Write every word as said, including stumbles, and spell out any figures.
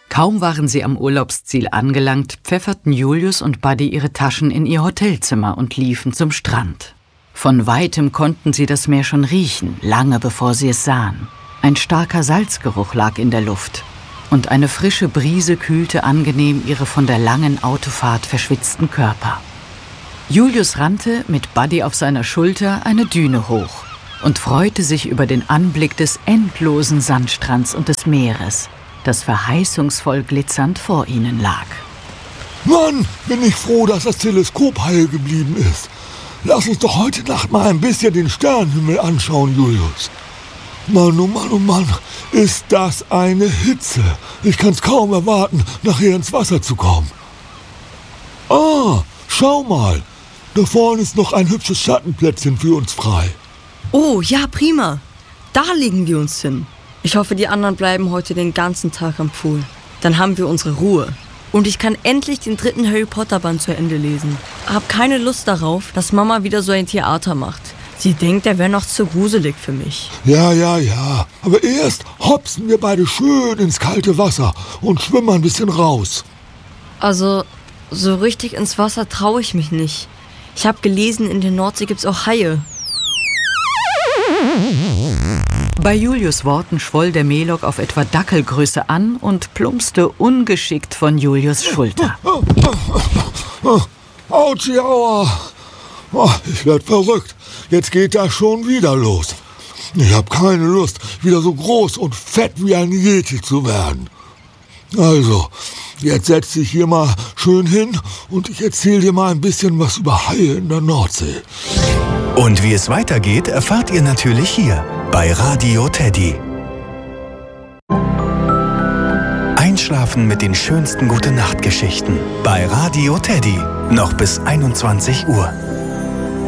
Kaum waren sie am Urlaubsziel angelangt, pfefferten Julius und Buddy ihre Taschen in ihr Hotelzimmer und liefen zum Strand. Von weitem konnten sie das Meer schon riechen, lange bevor sie es sahen. Ein starker Salzgeruch lag in der Luft und eine frische Brise kühlte angenehm ihre von der langen Autofahrt verschwitzten Körper. Julius rannte, mit Buddy auf seiner Schulter, eine Düne hoch und freute sich über den Anblick des endlosen Sandstrands und des Meeres, das verheißungsvoll glitzernd vor ihnen lag. Mann, bin ich froh, dass das Teleskop heil geblieben ist. Lass uns doch heute Nacht mal ein bisschen den Sternenhimmel anschauen, Julius. Mann, oh Mann, oh Mann, ist das eine Hitze. Ich kann's kaum erwarten, nachher ins Wasser zu kommen. Ah, schau mal, da vorne ist noch ein hübsches Schattenplätzchen für uns frei. Oh, ja, prima. Da legen wir uns hin. Ich hoffe, die anderen bleiben heute den ganzen Tag am Pool. Dann haben wir unsere Ruhe. Und ich kann endlich den dritten Harry Potter Band zu Ende lesen. Hab keine Lust darauf, dass Mama wieder so ein Theater macht. Sie denkt, er wäre noch zu gruselig für mich. Ja, ja, ja. Aber erst hopsen wir beide schön ins kalte Wasser und schwimmen ein bisschen raus. Also, so richtig ins Wasser traue ich mich nicht. Ich habe gelesen, in der Nordsee gibt's auch Haie. Bei Julius' Worten schwoll der Melok auf etwa Dackelgröße an und plumpste ungeschickt von Julius' Schulter. Autschi, aua! Oh, ich werd verrückt. Jetzt geht das schon wieder los. Ich habe keine Lust, wieder so groß und fett wie ein Yeti zu werden. Also, jetzt setz dich hier mal schön hin und ich erzähl dir mal ein bisschen was über Haie in der Nordsee. Und wie es weitergeht, erfahrt ihr natürlich hier bei Radio Teddy. Einschlafen mit den schönsten Gute-Nacht-Geschichten bei Radio Teddy. Noch bis einundzwanzig Uhr.